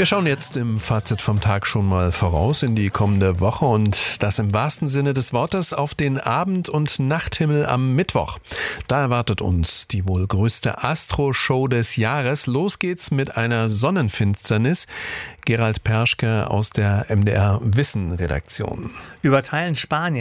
Wir schauen jetzt im Fazit vom Tag schon mal voraus in die kommende Woche und das im wahrsten Sinne des Wortes auf den Abend- und Nachthimmel am Mittwoch. Da erwartet uns die wohl größte Astro-Show des Jahres. Los geht's mit einer Sonnenfinsternis. Gerald Perschke aus der MDR Wissen-Redaktion. Über Teilen Spaniens